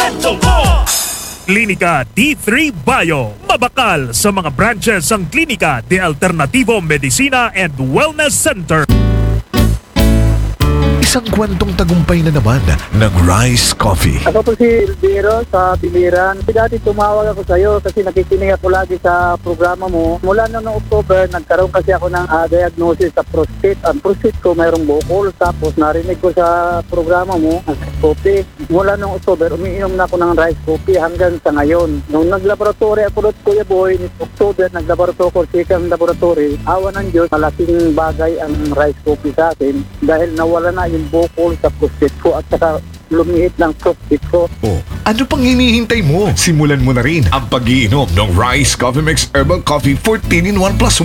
kwento mo! Klinika D3 Bio. Mabakal sa mga branches ang Klinika de Alternativo Medicina and Wellness Center. Isang kwentong tagumpay na naman ng Rice Coffee. Ako po si Elviro sa Biliran. Dati tumawag ako sa iyo kasi nakikinig ako lagi sa programa mo. Mula noong October, nagkaroon kasi ako ng diagnosis sa prostate. Ang prostate ko mayroong bukol. Tapos narinig ko sa programa mo, coffee. Mula noong October, umiinom na ako ng rice coffee hanggang sa ngayon. Nung naglaboratory ako doon, Kuya Boy, October, naglaboratory ko, second laboratory. Awa ng Diyos, malaking bagay ang rice coffee sa akin dahil nawala na yung bukol sa prostate ko at saka lumiit ng prostate ko. Oh, ano pang hinihintay mo? Simulan mo na rin ang pag-iinom ng Rice Coffee Mix Herbal Coffee 14-in-1 +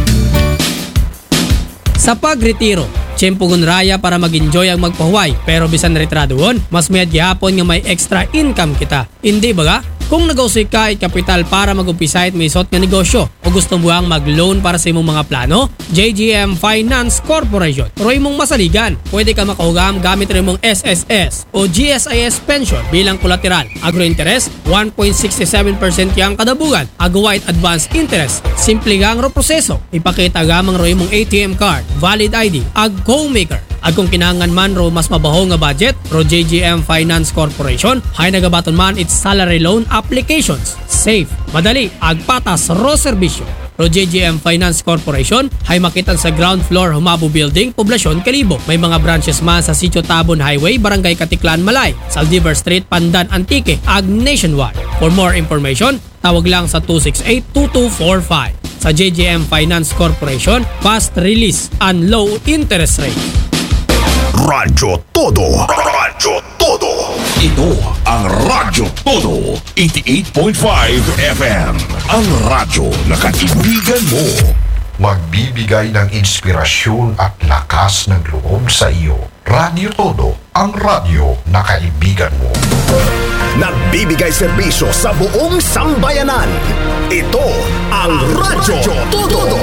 1. Sa pagretiro, tiyempo gunraya para mag-enjoy ang magpahuway pero bisan retradoon, mas may gihapon nga may extra income kita. Hindi baga? Kung nag-usay ka ay kapital para mag-umpisa at may isot nga negosyo o gusto mo ang mag-loan para sa imong mga plano, JGM Finance Corporation. Roy mong masaligan, pwede ka makahugam gamit rin mong SSS o GSIS pension bilang kolateral. Agro-interest, 1.67% yang kadabugan. Agawait advance interest. Simple gang ro proseso. Ipakita gamang roy mong ATM card, valid ID, ag co-maker. At kung kinangan man ro mas mabaho nga budget, ro JGM Finance Corporation, hay nagabaton man its salary loan applications. Safe, madali, agpatas ro serbisyo. Ro JGM Finance Corporation, hay makitan sa ground floor Humabo Building, Poblasyon, Kalibo. May mga branches man sa Sitio Tabon Highway, Barangay Katiklan, Malay, Saldivar Street, Pandan, Antique, ag nationwide. For more information, tawag lang sa 268-2245. Sa JGM Finance Corporation, fast release and low interest rate. Radyo Todo. Radyo Todo. Ito ang Radyo Todo. 88.5 FM. Ang radyo na kaibigan mo. Magbibigay ng inspirasyon at lakas ng loob sa iyo. Radyo Todo. Ang radyo na kaibigan mo. Nagbibigay serbisyo sa buong sambayanan. Ito ang Radyo Todo.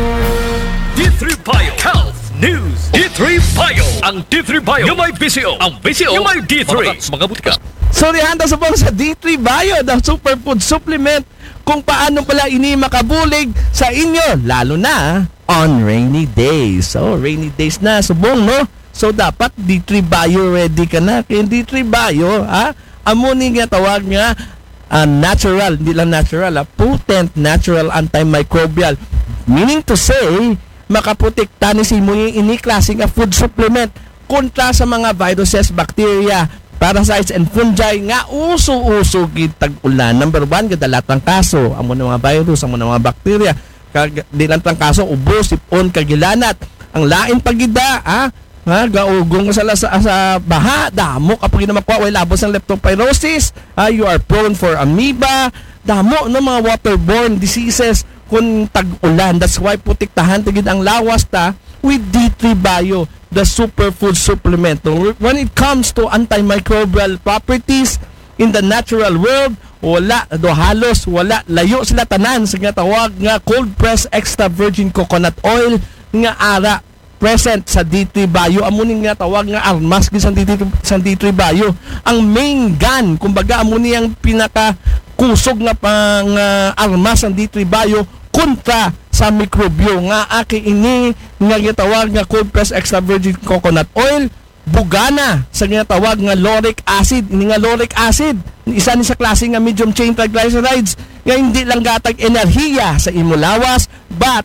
D3 Bio Health News. D3 Bio. Ang D3 Bio yung may BCO. Ang BCO yung may D3. Mga butika. Sorry, handa sa pong sa D3 Bio, the superfood supplement kung paano pala ini makabulig sa inyo, lalo na on rainy days. So, rainy days na, subong, no? So, dapat D3 Bio ready ka na. Kaya D3 Bio, amunin nga tawag nga natural, hindi lang natural, potent natural antimicrobial. Meaning to say, makaprotekta ni si mo yung ini-klaseng food supplement kontra sa mga viruses, bacteria, parasites, and fungi nga uso-uso kitag ulan. Number 1, kadalatang kaso. Amo ng mga virus, amo ng mga bacteria. Kadilatang kaso, ubo, sipon, kagilanat. Ang lain pagida, gaugong sa baha, damo kapag namakwa, way labos ng leptospirosis, you are prone for amoeba, damo ng mga waterborne diseases kung tag-ulan. That's why putiktahan tigid ang lawas ta with D3 Bio, the superfood supplement. When it comes to antimicrobial properties in the natural world, wala, halos wala, layo sila tanan sa nga tawag nga cold press extra virgin coconut oil nga ara present sa D3 Bio. Amunin nga tawag nga armas sa D3 Bio. Ang main gun, kumbaga amunin ang pinaka kusog nga pang armas ng D3 Bio kontra sa mikrobyo nga aki ini nga gitawag nga cold press extra virgin coconut oil, bugana sa ginatawag nga lauric acid. Ini nga lauric acid, isa ni sa klase nga medium chain triglycerides nga hindi lang gatag enerhiya sa imo lawas, but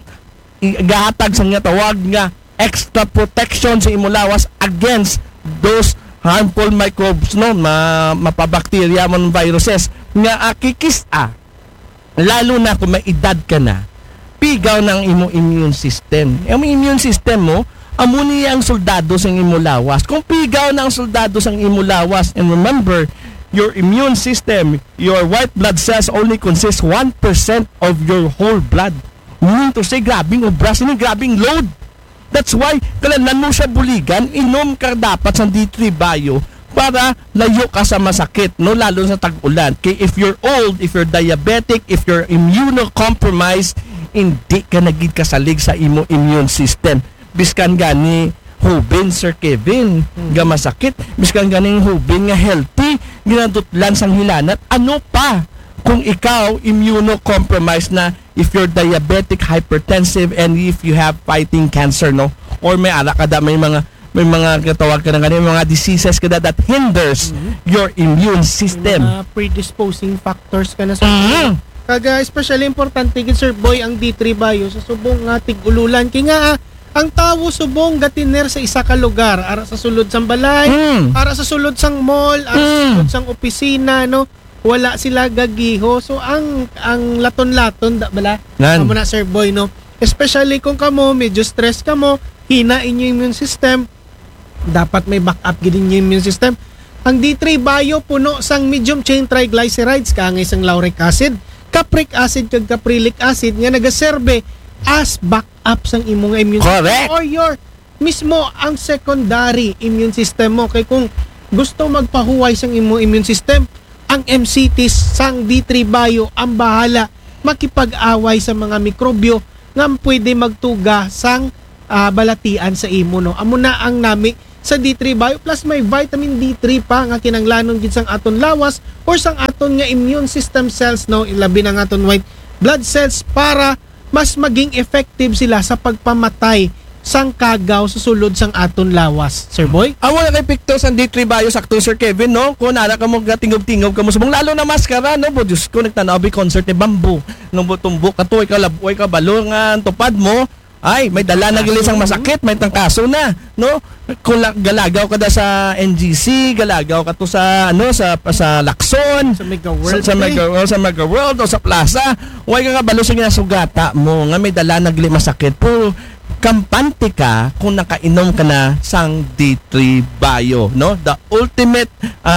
gatag sa ginatawag nga extra protection sa imo lawas against those harmful microbes, no, mapabakterya man viruses nga akikis lalo na kung may edad ka na, pigaw ng imo immune system. Ang immune system mo, amuni ang soldado sa imo lawas. Kung pigaw ng soldado sa imo lawas, and remember, your immune system, your white blood cells only consist 1% of your whole blood. Meaning to say, grabing obras, grabing load. That's why, kailangan mo siya buligan, inom ka dapat sa D3 Bio para layo ka sa masakit, no, lalo sa tag-ulan. Okay, if you're old, if you're diabetic, if you're immunocompromised, hindi ka nagid kasalig sa imo immune system. Biskan gani hubin, Sir Kevin, nga masakit, miskan ganing hubin nga healthy, ginadutlan sang hilanat, ano pa kung ikaw immunocompromised na, if you're diabetic, hypertensive, and if you have fighting cancer, no, or may ara ka da, may mga katawag ka na ganun, mga diseases ka that hinders your immune system. Mga predisposing factors ka na sa Kaga especially importante gid Sir Boy ang D3 Bio sa subong nga tig-ululan kay nga ang tawo subong gatiner sa isa ka lugar ara sa sulod sang balay, ara sa sulod sang mall, ara sa sulod sang opisina, no, wala sila gagiho. So ang laton-laton da bala amo na Sir Boy, no, especially kung kamo medyo stress kamo, hina inyo immune system, dapat may backup gid inyo immune system. Ang D3 Bio puno sang medium chain triglycerides kaangay sang lauric acid, capric acid kag caprylic acid nga nagaserbe as backup sang imong immune Correct. system or your mismo ang secondary immune system mo. Kay kung gusto magpahuway sang imong immune system, ang MCTs sang D3 Bio ang bahala makipag-away sa mga mikrobyo nga pwede magtuga sang balatian sa imo, no. Amo na ang nami sa D3 Bio, plus may vitamin D3 pa nga kinanglanon gid sang aton lawas or sang aton nga immune system cells, no, ilabi na nga aton white blood cells para mas maging effective sila sa pagpamatay sang kagaw sa sulod sang aton lawas. Sir Boy? Amo na kay pictures ang D3 Bio sakto Sir Kevin, no, kung nara ka mo tingog-tingog ka mo subong lalo na maskara, no, bo Diyos ko nagtanaw bi concert ni Bamboo no tumbok ka to ikaw laboy ka balo nga tupad mo. Ay, may dala na gilisang masakit, may tangkaso na, no? Kung galagaw ka da sa NGC, galagaw ka to sa sa Lacson, Sa Mega World, sa Mega World o sa Plaza, way ka balo sa ginasugata mo nga may dala na gili masakit. Pero kampante ka kung nakainom ka na sang D3 Bio, no? The ultimate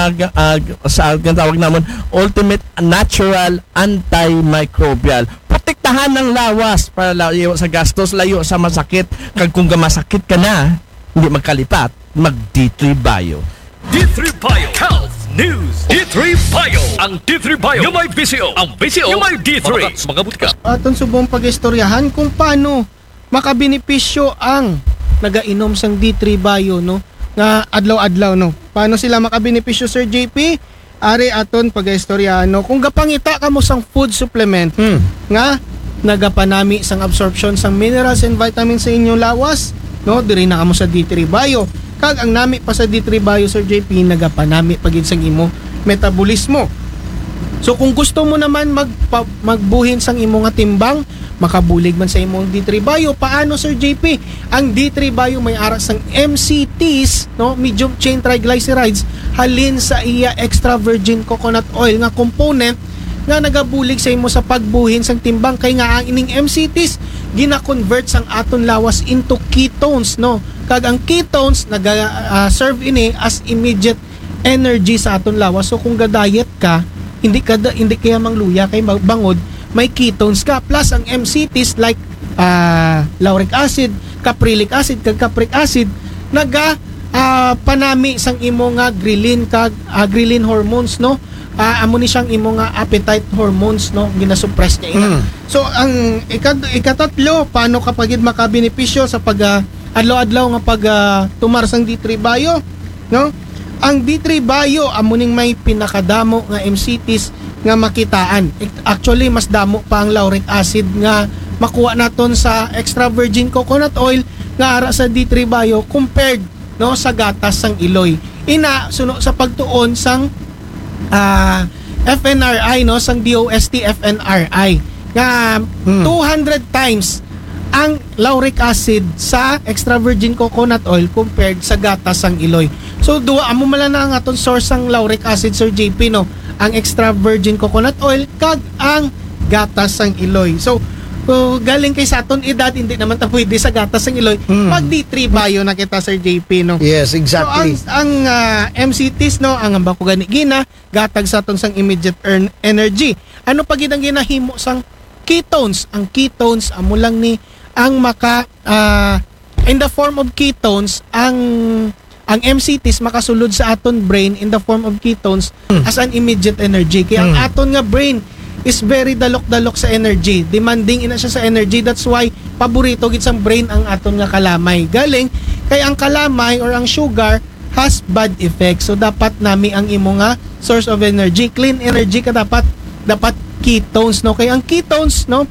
sa tawag namon ultimate natural antimicrobial. Protektahan ng lawas para layo sa gastos, layo sa masakit. Kag kung masakit ka na, hindi magkalipat, mag D3 Bio. D3 Bio Health News. D3 Bio. Ang D3 Bio yung may VCO. Ang VCO yung may D3. Mga butika. Aton subong pag-istoryahan kung paano makabenepisyo ang nagainom sang D3 Bio, no, nga adlaw-adlaw, no. Paano sila makabenepisyo, Sir JP? Ari aton pag-istoryahan, no, kung gapangita ka mo sang food supplement nga nagapanami sang absorption sang minerals and vitamins sa inyong lawas, no, diri na kamo sa D3 Bio. Kag ang nami pa sa D3 Bio, Sir JP, nagapanami pagid sang imo metabolismo. So kung gusto mo naman magbuhin sang imo nga timbang, makabulig man sa imong D3 Bio, paano Sir JP? Ang D3 Bio may ara sang MCTs, no, medium chain triglycerides, halin sa iya extra virgin coconut oil nga component nga nagabulig sa imo sa pagbuhin sang timbang. Kay nga ang ining MCTs gina-convert sang aton lawas into ketones, no. Kag ang ketones serve ini as immediate energy sa aton lawas. So kung ga-diet ka, hindi kaya mangluya kay bangod, may ketones ka. Plus ang MCTs like lauric acid, caprylic acid, kag capric acid panami sang imo nga ghrelin kag ghrelin hormones, no. Amo ni siyang imo nga appetite hormones, no, ginasuppress niya ina. So ang ikatatlo, paano kapag makabenepisyo sa pag adlaw-adlaw nga pag tumar sang D3 Bio, no. Ang D3 Bio amo ning may pinakadamo nga MCTs nga makitaan. Actually mas damo pa ang lauric acid nga makuha naton sa extra virgin coconut oil nga ara sa D3 Bio compared, no, sa gatas sang iloy. Ina suno sa pagtuon sang FNRI, no, sang DOST FNRI nga 200 times ang lauric acid sa extra virgin coconut oil compared sa gatas sang iloy. So duwa amo mala na ang aton source sang lauric acid, Sir JP, no, ang extra virgin coconut oil kag ang gatas sang iloy. So galing kay sa aton edad, hindi naman ta pwede sa gatas sang iloy. Pag D3 Bio na kita, Sir JP, no. Yes, exactly. So ang MCTs, no, ang ambako gani gina gatag sa aton sang immediate energy. Ano pa gid ang ginahimo sang ketones? Ang ketones amo lang ni ang maka in the form of ketones, ang MCTs makasulod sa aton brain in the form of ketones as an immediate energy. Kaya ang aton nga brain is very dalok-dalok sa energy. Demanding ina siya sa energy. That's why paborito gid sang brain ang aton nga kalamay. Galing Kaya ang kalamay or ang sugar has bad effects. So dapat nami ang imo nga source of energy, clean energy ka dapat ketones, no? Kaya ang ketones, no,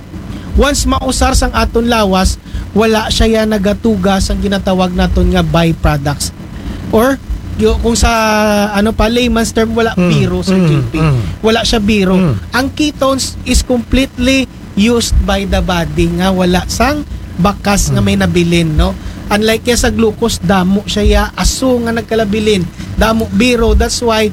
once mausar sang aton lawas, wala siya ya nagatugas ang ginatawag naton nga byproducts. Or kung sa layman's term, wala biro, Sir JP. Wala siya biro. Ang ketones is completely used by the body nga wala sang bakas nga may nabilin, no? Unlike sa glucose, damo siya ya aso nga nagkalabilin, damo biro. That's why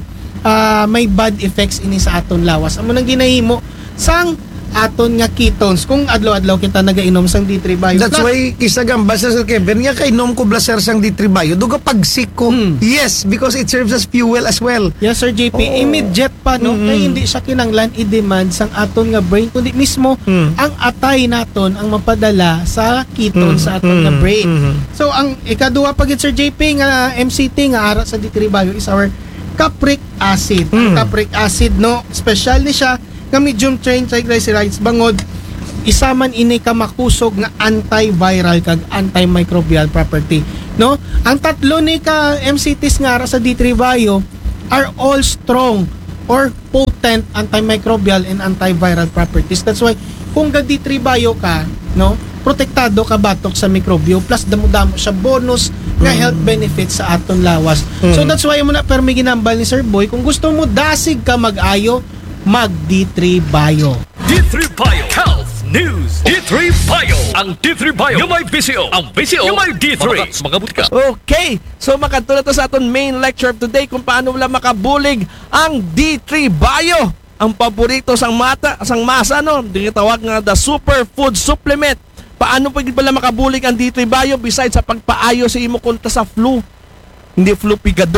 may bad effects ini sa aton lawas. Amo nang ginahimo sang aton nga ketones kung adlaw-adlaw kita nagainom sang D3 Bio. That's why kisagamba sa Sir Kevin nga kainom ko blaser sang D3 Bio duga pagsik ko. Yes, because it serves as fuel as well. Yes, Sir JP. Immediate pa, no? Kaya hindi siya kinanglan i-demand sang aton nga brain, kundi mismo ang atay naton ang mapadala sa ketones sa aton nga brain. So ang ikaduha pagit, Sir JP, nga MCT nga ara sa D3 Bio is our capric acid. Ang capric acid, no, special ni siya nga medium chain triglycerides bangod isa man ini ka makusog nga antiviral kag antimicrobial property, no? Ang tatlo ni ka MCTs nga ara sa D3 Bio are all strong or potent antimicrobial and antiviral properties. That's why kung ga D3 Bio ka, no, protektado ka batok sa mikrobyo plus damo-damo siya bonus nga health benefits sa aton lawas. So that's why mo na permi ginambal ni Sir Boy, kung gusto mo dasig ka mag-ayo, mag D3 Bio. D3 Bio Health News. D3 Bio. Ang D3 Bio yung may BCO. Ang BCO yung may D3. Mga butika. Okay, so makatulad to sa aton main lecture today kung paano wala makabulig ang D3 Bio. Ang paborito sang masa, no? Dinitawag nga the superfood supplement. Paano pwede pala makabulig ang D3 Bio besides sa pagpaayo sa imo kontra sa flu? Hindi flu pigado.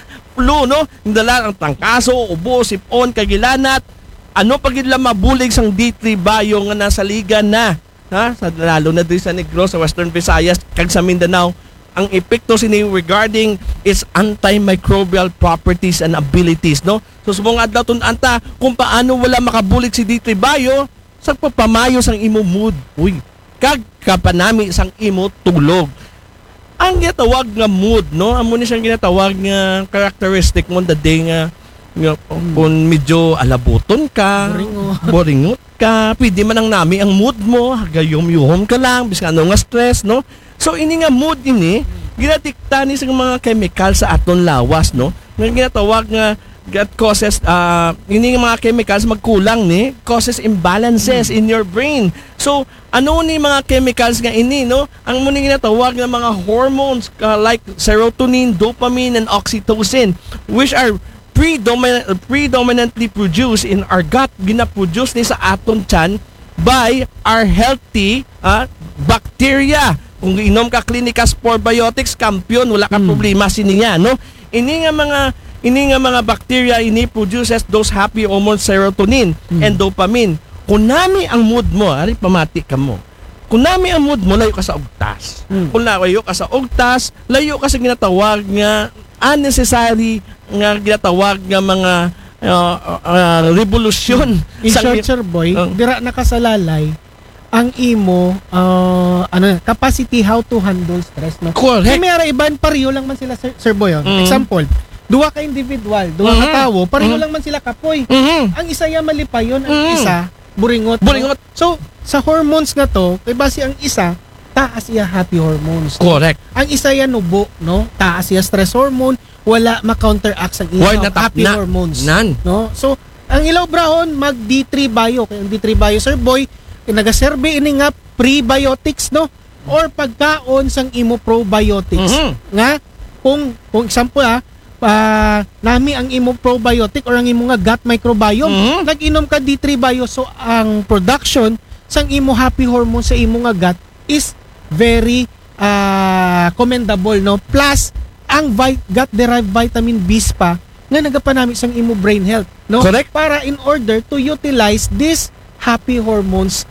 Flu, no? Hindala ang tangkaso, ubo, sipon, kagilanat. Ano pag ila mabulig sang D3 Bio nga nasa liga na, ha? Lalo na din sa Negros, sa Western Visayas, kag sa Mindanao, ang epekto sini regarding its antimicrobial properties and abilities, no? So subong adlaw tun anta kung paano wala makabulig si D3 Bio sa pagpamayo sang imo mood. Uy, kag kapanami sang imo tulog. Ang ginatawag nga mood, no? Amo ni siyang ginatawag nga characteristic mo the day nga kung medyo alabuton ka, boringot ka, pwede man ang nami ang mood mo, gayom-yuhom ka lang, bis ano nga stress, no? So ini nga mood ini, ginatikta ni sa mga chemical sa aton lawas, no? Nga ginatawag nga that causes ini mga chemicals magkulang ni causes imbalances in your brain. So ano ni mga chemicals nga ini, no? Ang muna ginatawag nga mga hormones like serotonin, dopamine and oxytocin which are predominantly produced in our gut, ginaproduce ni sa aton tiyan by our healthy bacteria. Kung inom ka Clinica Spore Biotics, kampiyon, wala ka problema siniya, no? Ini nga mga bacteria ini produces those happy hormones serotonin and dopamine. Kung nami ang mood mo, ari pamati ka mo. Kung nami ang mood mo, layo ka sa ugtas. Kung layo ka sa ugtas, layo ka sa ginatawag nga unnecessary nga ginatawag nga mga revolusyon. In short, Sir Boy, dira nakasalalay ang imo capacity how to handle stress, no? Correct. Kaya may iban pareho lang man sila, Sir Boy. Example, duha ka individual, duha ka tawo, pareho lang man sila kapoy. Ang isa ya malipayon, ang isa buringot. Buringot. So, sa hormones nga to, kay base ang isa taas iya happy hormones. Correct. Ang isa ya nubo, no? Taas iya stress hormone, wala ma-counteract ang iya happy hormones. No? So, ang ilaw brahon mag D3 Bio. Kaya ang D3 Bio, Sir Boy, nagaserbe ini nga prebiotics, no? Or pagkaon sang imo probiotics. Nga kung example nami ang imo probiotic or ang imo nga gut microbiome, nag-inom ka D3 Bio, so ang production sang imo happy hormone sa imo nga gut is very commendable, no? Plus ang gut-derived vitamin B pa nga nagapanami sang imo brain health, no? Correct. Para in order to utilize this happy hormones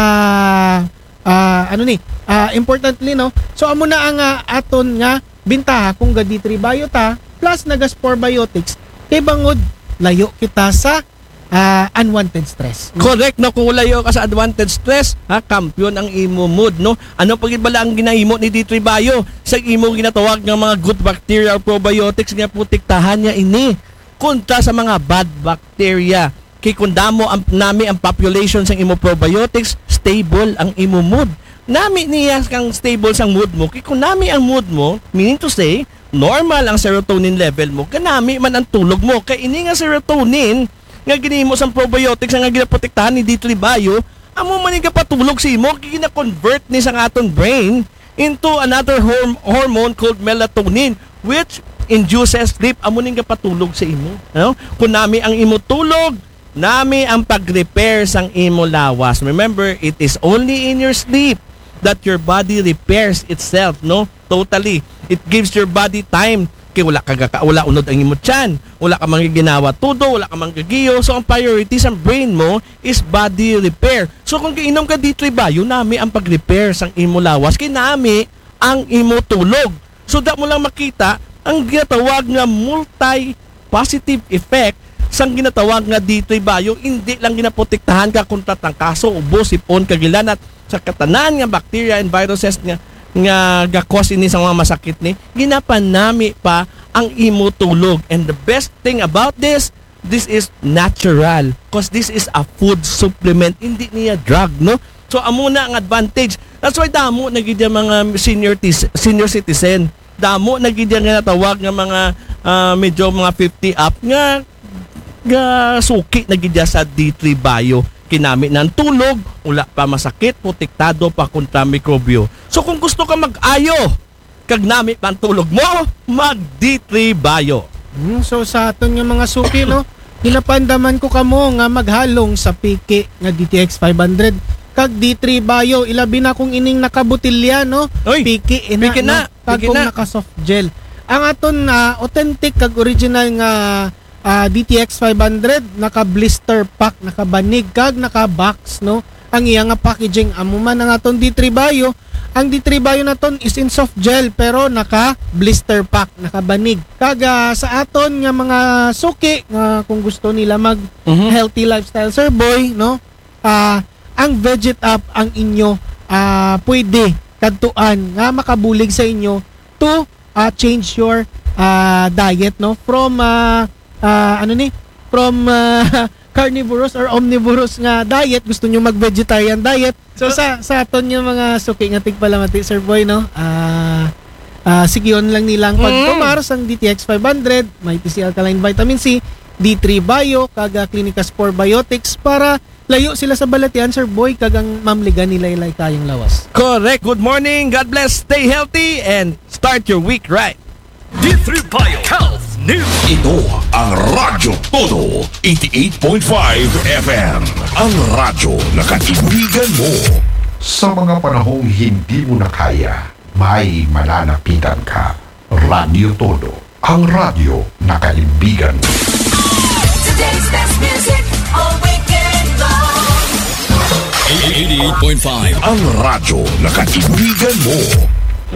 importantly, no? So amo na ang aton nga bintaha kung ga D3 Bio ta plus naga Spore Biotics kay bangod layo kita sa unwanted stress. Correct, no? Kung wala ka sa advantage stress, kampiyon ang imo mood, no? Ano pagid bala ang ginahimo ni D3 Bio sa imo ginatawag nga mga good bacteria or probiotics nga protektahan niya ini kontra sa mga bad bacteria. Kay kung damo nami ang population sa imo probiotics, stable ang imo mood. Nami niya kang stable sang mood mo. Kay kung nami ang mood mo, meaning to say, normal ang serotonin level mo, kanami man ang tulog mo. Kay ini nga serotonin nga ginimo sang probiotics nga ginaprotektahan ni D3 Bio, amo man nga patulog si imo, gina-convert ni sang aton brain into another hormone called melatonin, which induces sleep. Amo ning patulog sa imo. No? Kung nami ang imo tulog, nami ang pag-repair sang imo lawas. Remember, it is only in your sleep that your body repairs itself, no? Totally. It gives your body time. Kaya wala unod ang imo tiyan, wala ka manggiginawa tudo, wala ka manggigiyo. So ang priority sa brain mo is body repair. So kung kainom ka D3 Bio, nami ang pag-repair sang imo lawas, kay nami ang imo tulog. So da mo lang makita ang ginatawag nga multi-positive effect sang ginatawag nga D3 Bio. Hindi lang ginaprotektahan ka kontra tangkaso, ubo, sipon, kagilan at sa katanan nga bacteria and viruses nga gakos ini sa mga masakit ni, ginapanami pa ang imo tulog. And the best thing about this is natural, because this is a food supplement, hindi niya drug, no? So amo na ang advantage. That's why damo nagid mga senior citizen, damo nagid nga natawag nga mga medyo mga 50 up nga suki nagid sa D3 Bio. Kinami ng tulog, wala pa masakit, protektado pa kontra mikrobyo. So kung gusto ka mag-ayo, kag nami pa ang tulog mo, mag D3 Bio. So sa aton nga mga suki, no, ginapandaman ko kamo nga maghalong sa piki nga DTX 500 kag D3 Bio, ilabi na kung ining nakabutilya, no? Oy, piki na, kag kung naka soft gel. Ang aton na authentic kag original nga DTX 500 naka blister pack, naka banig kag naka box, no? Ang iya nga packaging amo man ang aton D3 Bio. Ang D3 Bio naton is in soft gel pero naka blister pack, naka banig. Kag sa aton nga mga suki nga kung gusto nila mag healthy lifestyle, Sir Boy, no? Ang Veget Up ang inyo pwede kadtuan nga makabulig sa inyo to change your diet, no? From carnivorous or omnivorous nga diet, gusto nyo mag-vegetarian diet. So sa aton yung mga suki nga tigpalamati, Sir Boy, no? Sigiyon lang nilang pagtumar sang DTX 500, may TC Alkaline Vitamin C, D3 Bio, kaga Clinica Spore Biotics para layo sila sa balatian, Sir Boy, kagang mamligan nila ilay kayong lawas. Correct. Good morning. God bless. Stay healthy and start your week right. D3 Bio Health News. Ito ang Radyo Todo 88.5 FM. Ang radyo na kaibigan mo. Sa mga panahong hindi mo na kaya, may malalapitan ka. Radyo Todo, ang radyo na kaibigan mo. Today's best music all weekend long. 88.5 ang radyo na kaibigan mo.